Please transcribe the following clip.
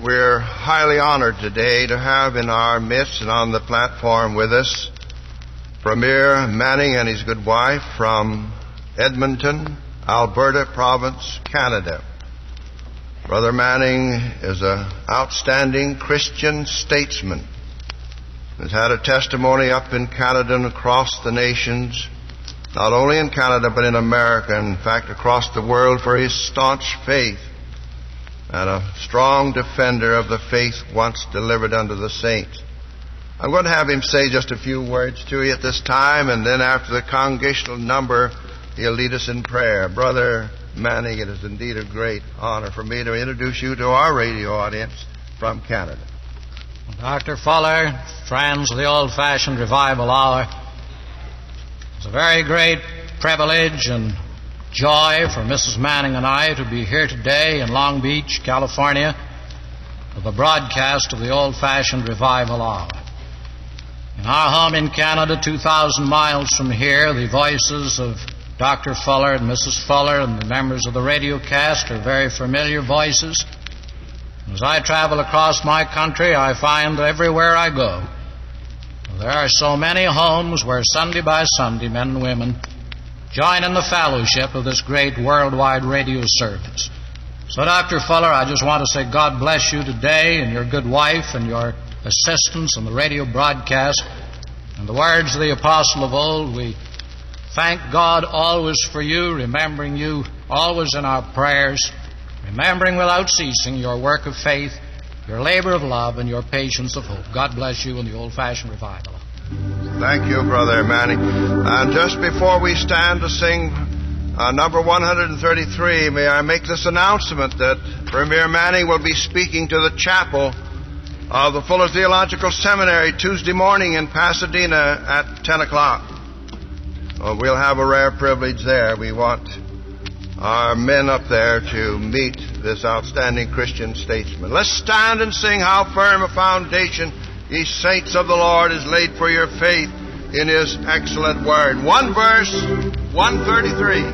We're highly honored today to have in our midst and on the platform with us Premier Manning and his good wife from Edmonton, Alberta Province, Canada. Brother Manning is an outstanding Christian statesman. Has had a testimony up in Canada and across the nations, not only in Canada but in America, in fact across the world, for his staunch faith and a strong defender of the faith once delivered unto the saints. I'm going to have him say just a few words to you at this time, and then after the congregational number, he'll lead us in prayer. Brother Manning, it is indeed a great honor for me to introduce you to our radio audience from Canada. Dr. Fuller, friends of the Old-Fashioned Revival Hour, it's a very great privilege and joy for Mrs. Manning and I to be here today in Long Beach, California, for the broadcast of the Old-Fashioned Revival Hour. In our home in Canada, 2,000 miles from here, the voices of Dr. Fuller and Mrs. Fuller and the members of the radio cast are very familiar voices. As I travel across my country, I find that everywhere I go, there are so many homes where Sunday by Sunday men and women join in the fellowship of this great worldwide radio service. So, Dr. Fuller, I just want to say God bless you today and your good wife and your assistants on the radio broadcast. In the words of the apostle of old, we thank God always for you, remembering you always in our prayers, remembering without ceasing your work of faith, your labor of love, and your patience of hope. God bless you in the Old-Fashioned Revival. Thank you, Brother Manning. And just before we stand to sing number 133, may I make this announcement that Premier Manning will be speaking to the chapel of the Fuller Theological Seminary Tuesday morning in Pasadena at 10 o'clock. We'll have a rare privilege there. We want our men up there to meet this outstanding Christian statesman. Let's stand and sing How Firm a Foundation, Ye Saints of the Lord, is laid for your faith in His excellent word. One verse, 133.